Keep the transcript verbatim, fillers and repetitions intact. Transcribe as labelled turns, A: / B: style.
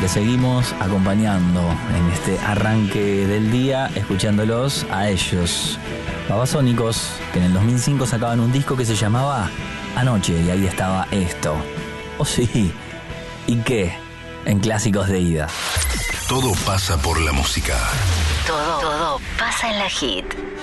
A: te seguimos acompañando en este arranque del día, escuchándolos a ellos. Babasónicos, que en el dos mil cinco sacaban un disco que se llamaba Anoche, y ahí estaba esto. Oh sí, ¿y qué? En Clásicos de Ida.
B: Todo pasa por la música.
C: Todo, todo pasa en la Hit.